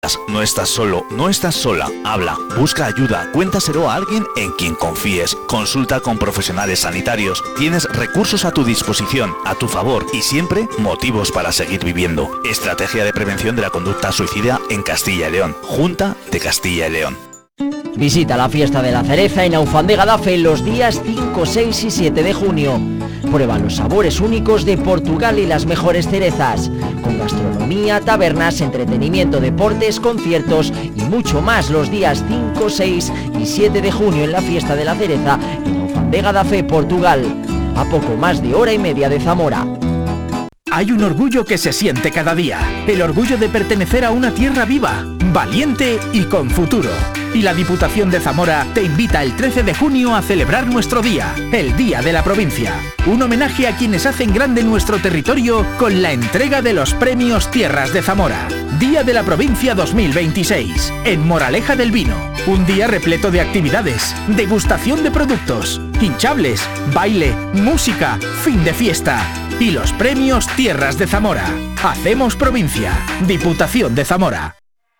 No estás solo, no estás sola. Habla, busca ayuda, cuéntaselo a alguien en quien confíes. Consulta con profesionales sanitarios. Tienes recursos a tu disposición, a tu favor y siempre motivos para seguir viviendo. Estrategia de prevención de la conducta suicida en Castilla y León. Junta de Castilla y León. Visita la fiesta de la cereza en Alfandega Dafe los días 5, 6 y 7 de junio. Prueba los sabores únicos de Portugal y las mejores cerezas, con gastronomía, tabernas, entretenimiento, deportes, conciertos y mucho más los días 5, 6 y 7 de junio en la fiesta de la cereza en Alfandega Dafe, Portugal, a poco más de hora y media de Zamora. Hay un orgullo que se siente cada día, el orgullo de pertenecer a una tierra viva, valiente y con futuro. Y la Diputación de Zamora te invita el 13 de junio a celebrar nuestro día, el Día de la Provincia. Un homenaje a quienes hacen grande nuestro territorio con la entrega de los premios Tierras de Zamora. Día de la Provincia 2026, en Moraleja del Vino. Un día repleto de actividades, degustación de productos, hinchables, baile, música, fin de fiesta. Y los premios Tierras de Zamora. Hacemos provincia. Diputación de Zamora.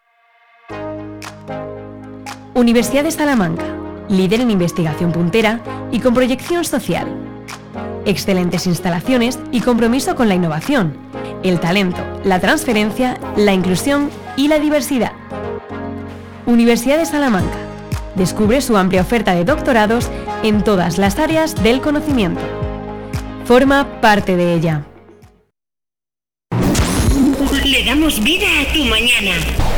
Universidad de Salamanca, líder en investigación puntera y con proyección social. Excelentes instalaciones y compromiso con la innovación, el talento, la transferencia, la inclusión y la diversidad. Universidad de Salamanca. Descubre su amplia oferta de doctorados en todas las áreas del conocimiento. Forma parte de ella. Le damos vida a tu mañana.